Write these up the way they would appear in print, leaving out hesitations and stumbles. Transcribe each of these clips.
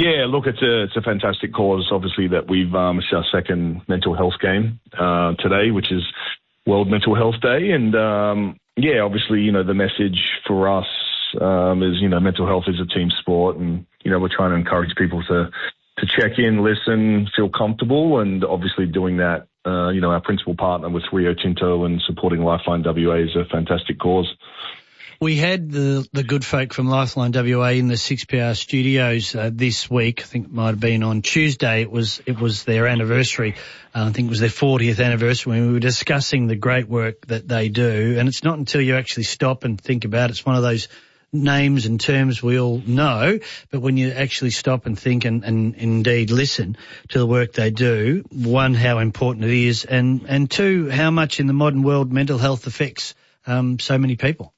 Yeah, look, it's a fantastic cause. Obviously, that it's our second mental health game today, which is World Mental Health Day, and obviously, the message for us is mental health is a team sport, and we're trying to encourage people to check in, listen, feel comfortable, and obviously doing that. Our principal partner with Rio Tinto and supporting Lifeline WA is a fantastic cause. We had the good folk from Lifeline WA in the 6PR studios this week. I think it might have been on Tuesday. It was their anniversary. I think it was their 40th anniversary when we were discussing the great work that they do. And it's not until you actually stop and think about it. It's one of those names and terms we all know, but when you actually stop and think and indeed listen to the work they do, one, how important it is, and two, how much in the modern world mental health affects so many people.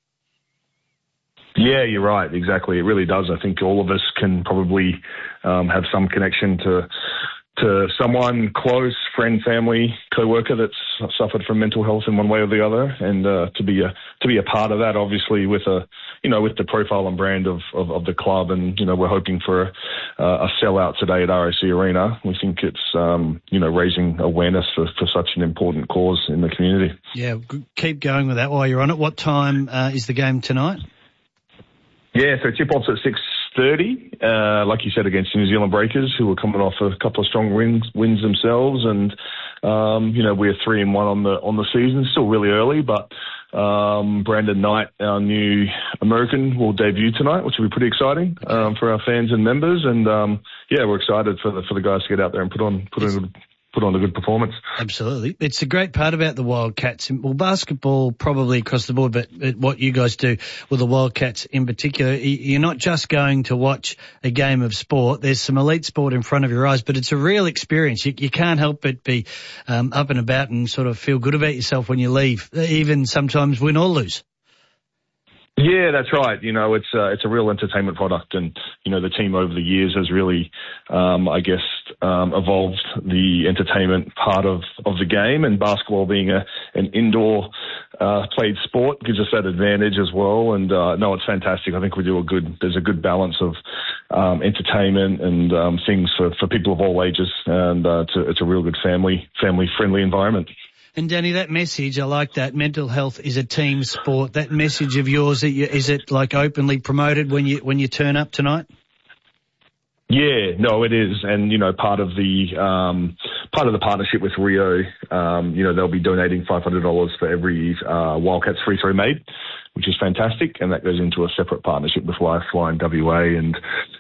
Yeah, you're right. Exactly. It really does. I think all of us can probably have some connection to someone close, friend, family, co-worker that's suffered from mental health in one way or the other, and to be a part of that, obviously with with the profile and brand of the club, and we're hoping for a sellout today at RAC Arena. We think it's raising awareness for such an important cause in the community. Yeah, keep going with that while you're on it. What time is the game tonight? Yeah, so tip-off's at 6:30, like you said, against the New Zealand Breakers, who are coming off a couple of strong wins themselves, and we're 3-1 on the season. Still really early, but Brandon Knight, our new American, will debut tonight, which will be pretty exciting for our fans and members. And we're excited for the guys to get out there and put on a good performance. Absolutely. It's a great part about the Wildcats. Well, basketball probably across the board, but what you guys do with the Wildcats in particular, you're not just going to watch a game of sport. There's some elite sport in front of your eyes, but it's a real experience. You can't help but be up and about and sort of feel good about yourself when you leave, even sometimes win or lose. Yeah, that's right. It's a real entertainment product, and the team over the years has really, evolved the entertainment part of the game, and basketball being an indoor played sport gives us that advantage as well. And no, it's fantastic. I think there's a good balance of entertainment and things for people of all ages, and it's a real good family friendly environment. And Danny, that message, I like that. Mental health is a team sport. That message of yours, is it like openly promoted when you turn up tonight? Yeah, no, it is, and part of the partnership with Rio, they'll be donating $500 for every Wildcats free throw made, which is fantastic, and that goes into a separate partnership with Lifeline WA, and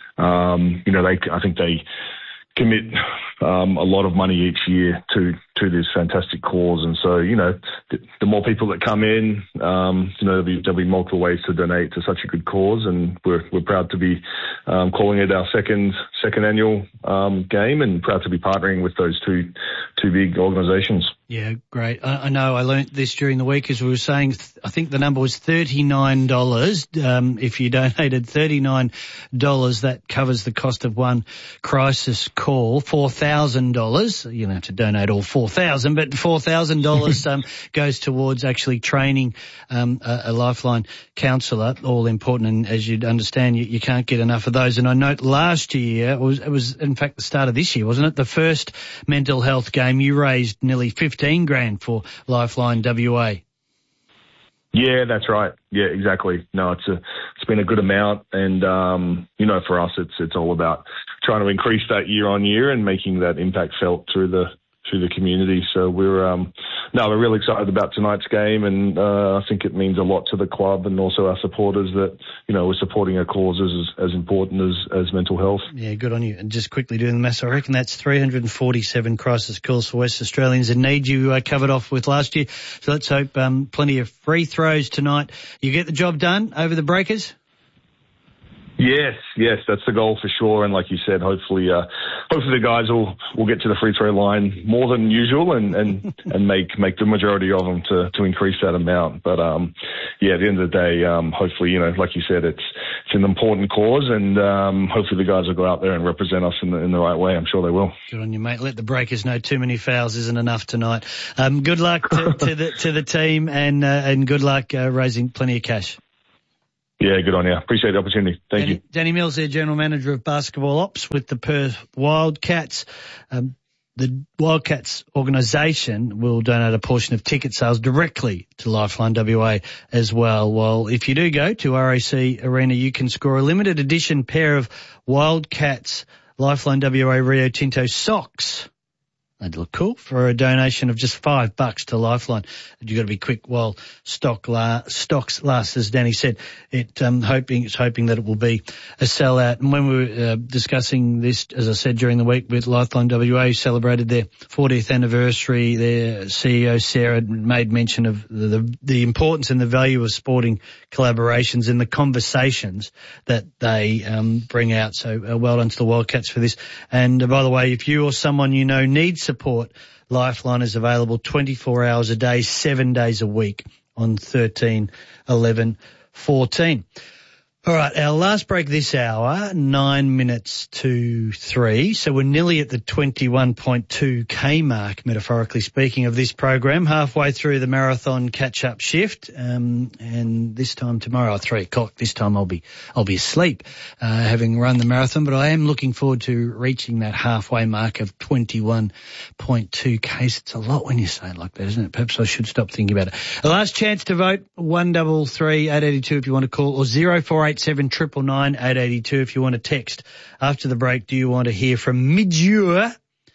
I think they commit a lot of money each year to this fantastic cause. And so, the more people that come in, there'll be multiple ways to donate to such a good cause. And we're proud to be calling it our second annual game, and proud to be partnering with those two big organisations. Yeah, great. I know I learnt this during the week as we were saying. I think the number was $39. If you donated $39, that covers the cost of one crisis call. $4,000. You don't have to donate all $4,000, but $4,000 goes towards actually training a Lifeline counsellor. All important, and as you'd understand, you can't get enough of those. And I note last year, it was in fact the start of this year, wasn't it? The first mental health game, you raised nearly $15,000 for Lifeline WA. Yeah, that's right. Yeah, exactly. No, it's been a good amount, and for us, it's all about trying to increase that year on year and making that impact felt through the community. So we're really excited about tonight's game, and I think it means a lot to the club and also our supporters that we're supporting a cause as important as mental health. Yeah, good on you. And just quickly doing the maths, I reckon that's 347 crisis calls for West Australians in need you covered off with last year. So let's hope plenty of free throws tonight. You get the job done over the Breakers? Yes, that's the goal for sure. And like you said, hopefully the guys will get to the free throw line more than usual and make the majority of them to increase that amount. But at the end of the day, hopefully, like you said, it's an important cause, and hopefully the guys will go out there and represent us in the right way. I'm sure they will. Good on you, mate. Let the Breakers know too many fouls isn't enough tonight. Good luck to the team, and good luck raising plenty of cash. Yeah, good on you. Appreciate the opportunity. Thank you. Danny Mills, their General Manager of Basketball Ops with the Perth Wildcats. The Wildcats organisation will donate a portion of ticket sales directly to Lifeline WA as well. Well, if you do go to RAC Arena, you can score a limited edition pair of Wildcats Lifeline WA Rio Tinto socks. They'd look cool for a donation of just $5 to Lifeline. You've got to be quick while stocks last, as Danny said. It's hoping that it will be a sellout. And when we were discussing this, as I said, during the week with Lifeline WA, who celebrated their 40th anniversary, their CEO Sarah made mention of the importance and the value of sporting collaborations and the conversations that they bring out. So well done to the Wildcats for this. And by the way, if you or someone you know needs support, Lifeline is available 24 hours a day, 7 days a week on 13 11 14. All right, our last break this hour, 9 minutes to 3. So we're nearly at the 21.2K mark, metaphorically speaking, of this program, halfway through the marathon catch-up shift. And this time tomorrow at 3 o'clock, this time I'll be asleep, having run the marathon, but I am looking forward to reaching that halfway mark of 21.2Ks. It's a lot when you say it like that, isn't it? Perhaps I should stop thinking about it. The last chance to vote, 133 882 if you want to call, or 0487 999 882 if you want to text. After the break, do you want to hear from Midge?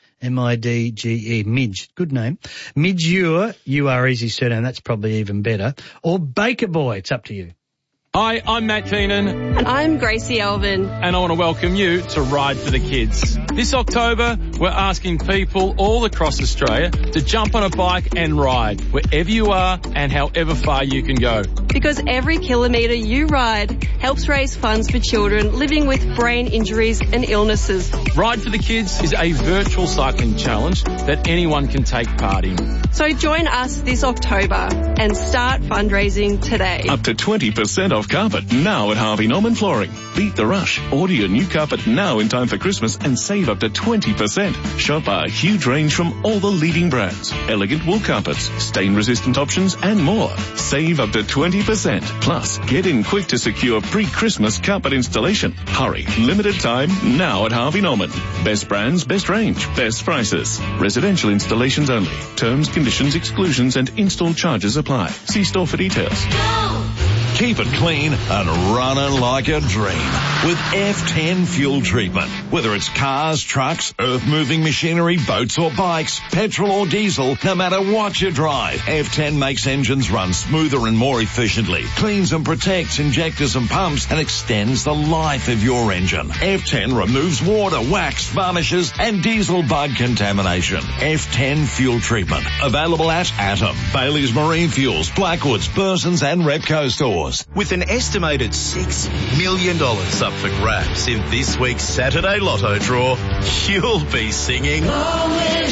M-I-D-G-E, Midge, good name. Midge U-R-easy surname, that's probably even better. Or Baker Boy, it's up to you. Hi, I'm Matt Keenan. And I'm Gracie Elvin. And I want to welcome you to Ride for the Kids. This October, we're asking people all across Australia to jump on a bike and ride wherever you are and however far you can go. Because every kilometre you ride helps raise funds for children living with brain injuries and illnesses. Ride for the Kids is a virtual cycling challenge that anyone can take part in. So join us this October and start fundraising today. Up to 20% off carpet now at Harvey Norman Flooring. Beat the rush. Order your new carpet now in time for Christmas and save up to 20%. Shop our huge range from all the leading brands. Elegant wool carpets, stain-resistant options and more. Save up to 20%. Plus, get in quick to secure pre-Christmas carpet installation. Hurry. Limited time now at Harvey Norman. Best brands, best range, best prices. Residential installations only. Terms, conditions, exclusions and install charges apply. See store for details. Keep it clean and running like a dream with F10 fuel treatment. Whether it's cars, trucks, earth-moving machinery, boats or bikes, petrol or diesel, no matter what you drive, F10 makes engines run smoother and more efficiently, cleans and protects injectors and pumps, and extends the life of your engine. F10 removes water, wax, varnishes, and diesel bug contamination. F10 fuel treatment. Available at Atom, Bailey's Marine Fuels, Blackwoods, Burson's and Repco stores. With an estimated $6 million up for grabs in this week's Saturday Lotto draw, you'll be singing Long Live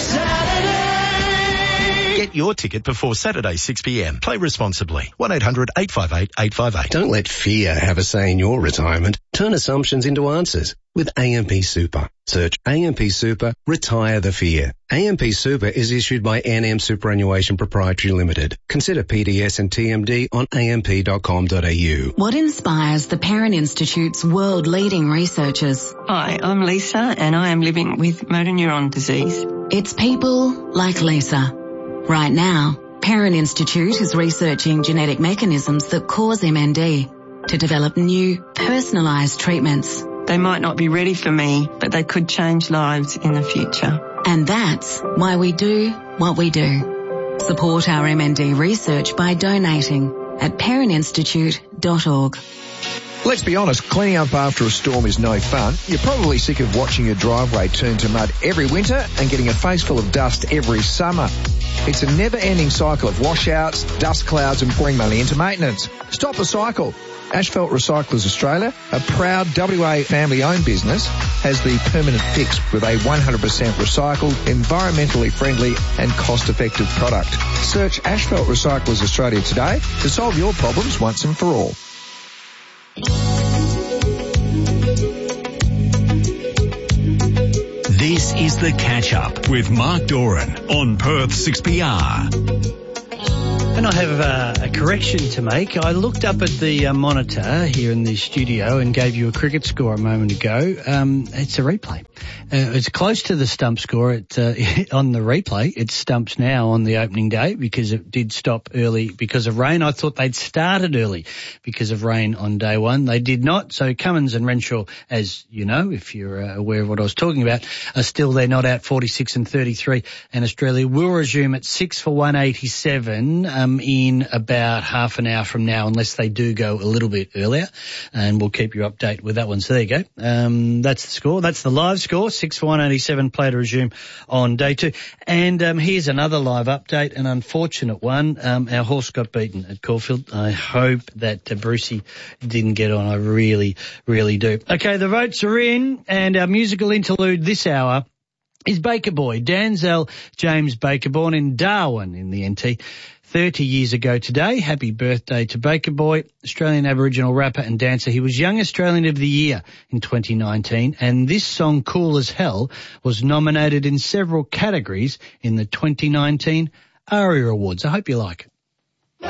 Saturday. Get your ticket before Saturday 6 p.m. Play responsibly. 1-800-858-858. Don't let fear have a say in your retirement. Turn assumptions into answers with AMP Super. Search AMP Super, retire the fear. AMP Super is issued by NM Superannuation Proprietary Limited. Consider PDS and TMD on amp.com.au. What inspires the Parent Institute's world-leading researchers? Hi, I'm Lisa and I am living with motor neuron disease. It's people like Lisa. Right now, Parent Institute is researching genetic mechanisms that cause MND to develop new, personalised treatments. They might not be ready for me, but they could change lives in the future. And that's why we do what we do. Support our MND research by donating at parentinstitute.org. Let's be honest, cleaning up after a storm is no fun. You're probably sick of watching your driveway turn to mud every winter and getting a face full of dust every summer. It's a never-ending cycle of washouts, dust clouds and pouring money into maintenance. Stop the cycle. Asphalt Recyclers Australia, a proud WA family-owned business, has the permanent fix with a 100% recycled, environmentally friendly and cost-effective product. Search Asphalt Recyclers Australia today to solve your problems once and for all. This is The Catch-Up with Mark Doran on Perth 6PR. And I have a correction to make. I looked up at the monitor here in the studio and gave you a cricket score a moment ago. It's a replay. It's close to the stump score on the replay. It stumps now on the opening day because it did stop early because of rain. I thought they'd started early because of rain on day one. They did not. So Cummins and Renshaw, as you know, if you're aware of what I was talking about, are still there, not out, 46 and 33. And Australia will resume at 6 for 187 in about half an hour from now, unless they do go a little bit earlier. And we'll keep you updated with that one. So there you go. That's the score. That's the live score. 6 for 187, play to resume on day two. And here's another live update, an unfortunate one. Our horse got beaten at Caulfield. I hope that Brucey didn't get on. I really, really do. Okay, the votes are in, and our musical interlude this hour is Baker Boy, Danzel James Baker, born in Darwin in the NT 30 years ago today. Happy birthday to Baker Boy, Australian Aboriginal rapper and dancer. He was Young Australian of the Year in 2019, and this song, Cool as Hell, was nominated in several categories in the 2019 ARIA Awards. I hope you like it.